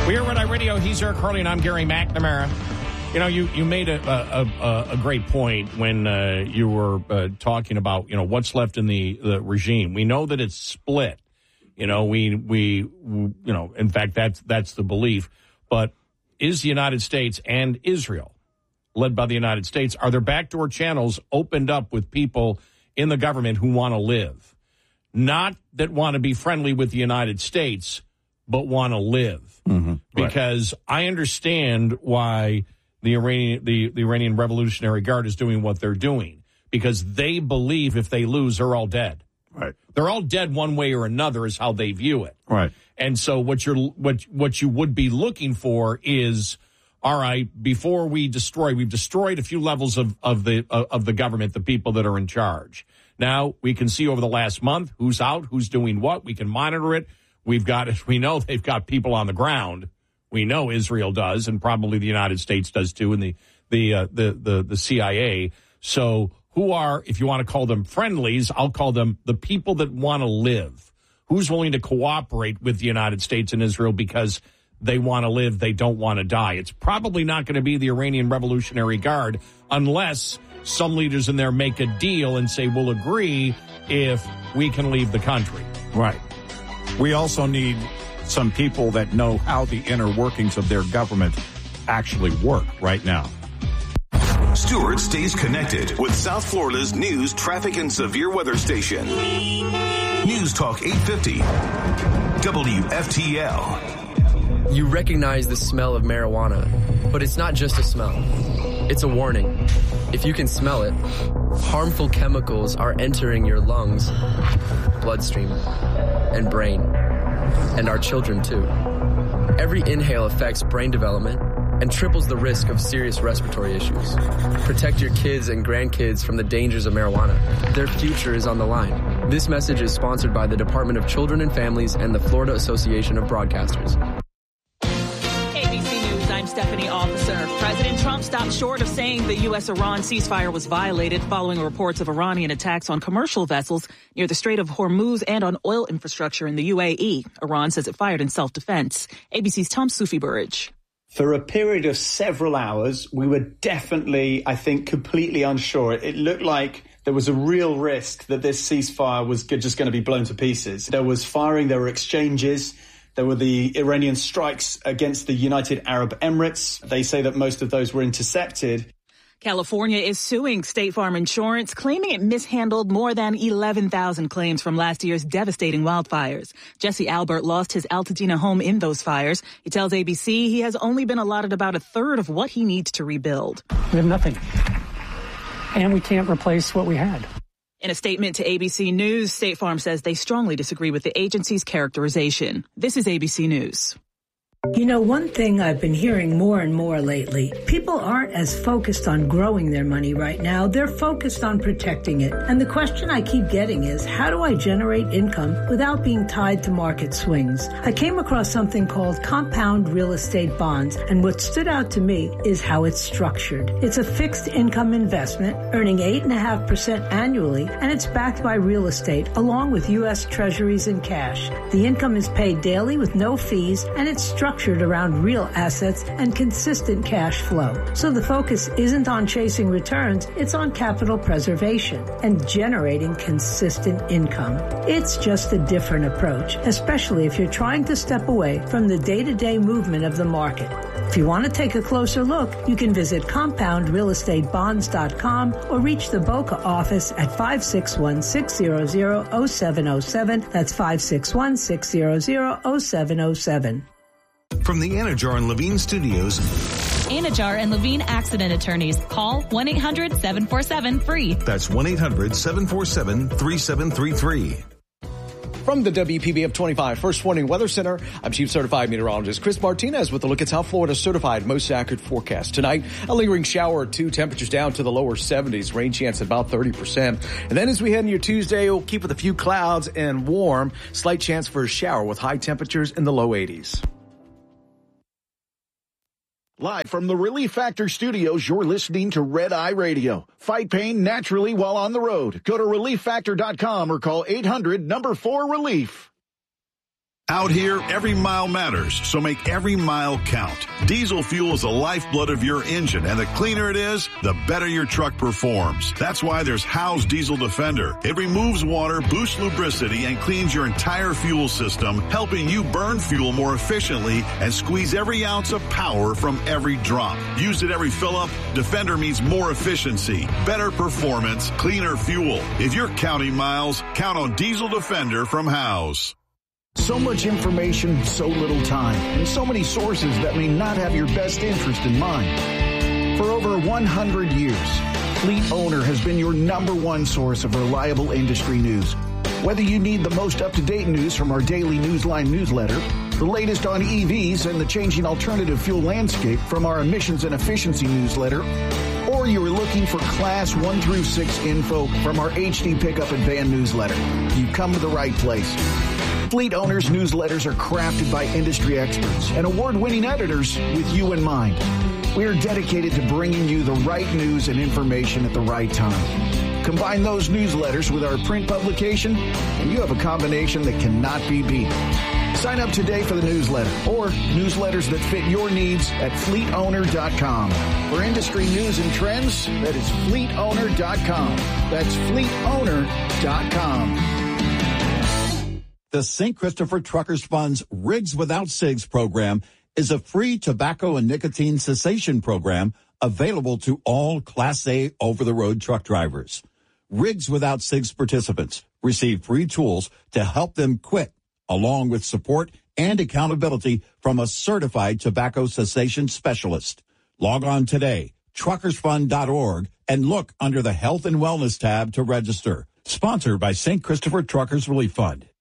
We're Red Eye Radio. He's Eric Harley, and I'm Gary McNamara. You know, you made a great point when you were talking about, you know, what's left in the regime. We know that it's split. You know, in fact, that's the belief. But is the United States and Israel, led by the United States, are there backdoor channels opened up with people in the government who want to live? Not that want to be friendly with the United States, but want to live. Mm-hmm. Because I understand why the Iranian Revolutionary Guard is doing what they're doing, because they believe if they lose, they're all dead. Right. They're all dead one way or another is how they view it. Right. And so what you would be looking for is, all right, before we've destroyed a few levels of the government, the people that are in charge. Now we can see over the last month who's out, who's doing what. We can monitor it. We know they've got people on the ground. We know Israel does, and probably the United States does too, and the CIA. So who are, if you want to call them friendlies, I'll call them the people that want to live. Who's willing to cooperate with the United States and Israel because they want to live, they don't want to die? It's probably not going to be the Iranian Revolutionary Guard unless some leaders in there make a deal and say, we'll agree if we can leave the country. Right. We also need some people that know how the inner workings of their government actually work right now. Stewart stays connected with South Florida's news, traffic, and severe weather station. News Talk 850, WFTL. You recognize the smell of marijuana, but it's not just a smell. It's a warning. If you can smell it, harmful chemicals are entering your lungs, bloodstream, and brain, and our children too. Every inhale affects brain development and triples the risk of serious respiratory issues. Protect your kids and grandkids from the dangers of marijuana. Their future is on the line. This message is sponsored by the Department of Children and Families and the Florida Association of Broadcasters. ABC News, I'm Stephanie Officer. President Trump stopped short of saying the U.S.-Iran ceasefire was violated following reports of Iranian attacks on commercial vessels near the Strait of Hormuz and on oil infrastructure in the UAE. Iran says it fired in self-defense. ABC's Tom Sufi-Burridge. For a period of several hours, we were definitely, I think, completely unsure. It looked like there was a real risk that this ceasefire was just going to be blown to pieces. There was firing, there were exchanges, there were the Iranian strikes against the United Arab Emirates. They say that most of those were intercepted. California is suing State Farm Insurance, claiming it mishandled more than 11,000 claims from last year's devastating wildfires. Jesse Albert lost his Altadena home in those fires. He tells ABC he has only been allotted about a third of what he needs to rebuild. We have nothing, and we can't replace what we had. In a statement to ABC News, State Farm says they strongly disagree with the agency's characterization. This is ABC News. You know, one thing I've been hearing more and more lately, people aren't as focused on growing their money right now. They're focused on protecting it. And the question I keep getting is, how do I generate income without being tied to market swings? I came across something called compound real estate bonds, and what stood out to me is how it's structured. It's a fixed income investment earning 8.5% annually, and it's backed by real estate along with U.S. Treasuries and cash. The income is paid daily with no fees, and it's structured around real assets and consistent cash flow. So the focus isn't on chasing returns, it's on capital preservation and generating consistent income. It's just a different approach, especially if you're trying to step away from the day-to-day movement of the market. If you want to take a closer look, you can visit compoundrealestatebonds.com or reach the Boca office at 561-600-0707. That's 561-600-0707. From the Anajar and Levine Studios. Anajar and Levine Accident Attorneys. Call 1-800-747-FREE. That's 1-800-747-3733. From the WPBF 25 First Warning Weather Center, I'm Chief Certified Meteorologist Chris Martinez with a look at South Florida's certified most accurate forecast. Tonight, a lingering shower or two, temperatures down to the lower 70s, rain chance at about 30%. And then as we head into your Tuesday, we'll keep with a few clouds and warm, slight chance for a shower with high temperatures in the low 80s. Live from the Relief Factor Studios, you're listening to Red Eye Radio. Fight pain naturally while on the road. Go to ReliefFactor.com or call 800-4-RELIEF. Out here, every mile matters, so make every mile count. Diesel fuel is the lifeblood of your engine, and the cleaner it is, the better your truck performs. That's why there's Howe's Diesel Defender. It removes water, boosts lubricity, and cleans your entire fuel system, helping you burn fuel more efficiently and squeeze every ounce of power from every drop. Used at every fill-up, Defender means more efficiency, better performance, cleaner fuel. If you're counting miles, count on Diesel Defender from Howe's. So much information, so little time, and so many sources that may not have your best interest in mind. For over 100 years, Fleet Owner has been your #1 source of reliable industry news. Whether you need the most up-to-date news from our daily Newsline newsletter, the latest on EVs and the changing alternative fuel landscape from our emissions and efficiency newsletter, or you are looking for Class 1 through 6 info from our HD Pickup and Van newsletter, you've come to the right place. Fleet Owners newsletters are crafted by industry experts and award-winning editors with you in mind. We are dedicated to bringing you the right news and information at the right time. Combine those newsletters with our print publication, and you have a combination that cannot be beat. Sign up today for the newsletter or newsletters that fit your needs at fleetowner.com. For industry news and trends, that is fleetowner.com. That's fleetowner.com. The St. Christopher Truckers Fund's Rigs Without Cigs program is a free tobacco and nicotine cessation program available to all Class A over-the-road truck drivers. Rigs Without Cigs participants receive free tools to help them quit, along with support and accountability from a certified tobacco cessation specialist. Log on today, truckersfund.org, and look under the Health and Wellness tab to register. Sponsored by St. Christopher Truckers Relief Fund.